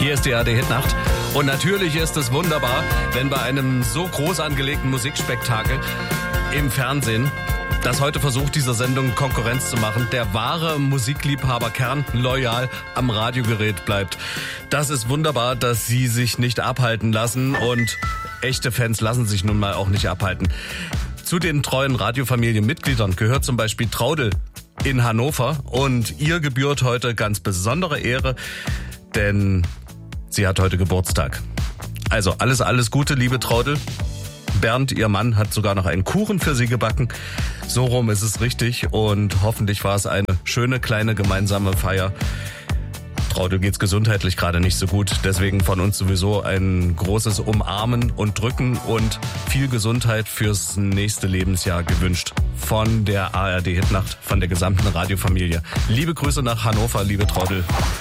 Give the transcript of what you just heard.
Hier ist die ARD-Hitnacht. Und natürlich ist es wunderbar, wenn bei einem so groß angelegten Musikspektakel im Fernsehen, das heute versucht, dieser Sendung Konkurrenz zu machen, der wahre Musikliebhaberkern loyal am Radiogerät bleibt. Das ist wunderbar, dass sie sich nicht abhalten lassen, und echte Fans lassen sich nun mal auch nicht abhalten. Zu den treuen Radiofamilienmitgliedern gehört zum Beispiel Traudl in Hannover, und ihr gebührt heute ganz besondere Ehre, denn sie hat heute Geburtstag. Also alles Gute, liebe Traudl. Bernd, ihr Mann, hat sogar noch einen Kuchen für sie gebacken. So rum ist es richtig, und hoffentlich war es eine schöne kleine gemeinsame Feier. Traudl geht's gesundheitlich gerade nicht so gut, deswegen von uns sowieso ein großes Umarmen und Drücken und viel Gesundheit fürs nächste Lebensjahr gewünscht. Von der ARD-Hitnacht, von der gesamten Radiofamilie. Liebe Grüße nach Hannover, liebe Traudl.